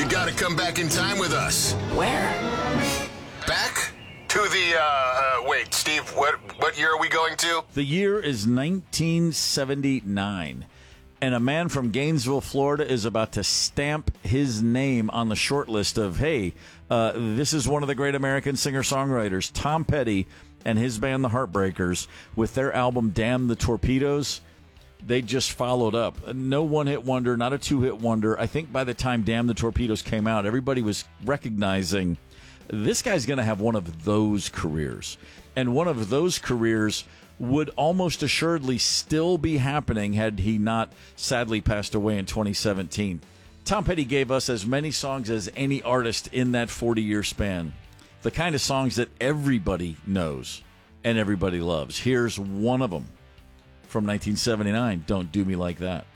You got to come back in time with us. Where? Back to the, wait, Steve, what year are we going to? The year is 1979. And a man from Gainesville, Florida is about to stamp his name on the short list of, hey, this is one of the great American singer-songwriters, Tom Petty and his band, The Heartbreakers, with their album, Damn the Torpedoes. They just followed up. No one-hit wonder, not a two-hit wonder. I think by the time Damn the Torpedoes came out, everybody was recognizing this guy's going to have one of those careers. And one of those careers would almost assuredly still be happening had he not sadly passed away in 2017. Tom Petty gave us as many songs as any artist in that 40-year span. The kind of songs that everybody knows and everybody loves. Here's one of them from 1979, Don't Do Me Like That.